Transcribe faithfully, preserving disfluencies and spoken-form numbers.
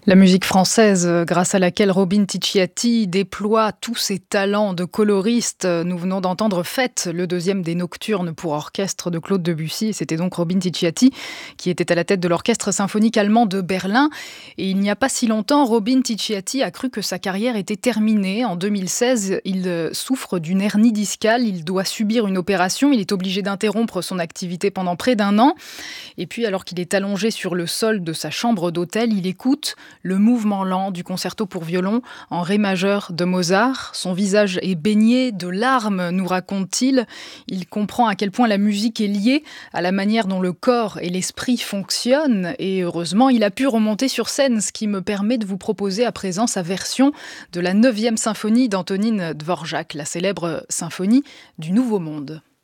La musique française, euh, grâce à laquelle Robin Ticciati déploie tous ses talents de coloriste. Nous venons d'entendre Fête, le deuxième des nocturnes pour orchestre de Claude Debussy. C'était donc Robin Ticciati qui était à la tête de l'orchestre symphonique allemand de Berlin. Et il n'y a pas si longtemps, Robin Ticciati a cru que sa carrière était terminée. En deux mille seize, il euh, souffre d'une hernie discale. Il doit subir une opération. Il est obligé d'interrompre son activité pendant près d'un an. Et puis, alors qu'il est allongé sur le sol de sa chambre d'hôtel, il écoute le mouvement lent du concerto pour violon en ré majeur de Mozart. Son visage est baigné de larmes, nous raconte-t-il. Il comprend à quel point la musique est liée à la manière dont le corps et l'esprit fonctionnent. Et heureusement, il a pu remonter sur scène, ce qui me permet de vous proposer à présent sa version de la neuvième symphonie d'Antonin Dvorak, la célèbre symphonie du Nouveau Monde.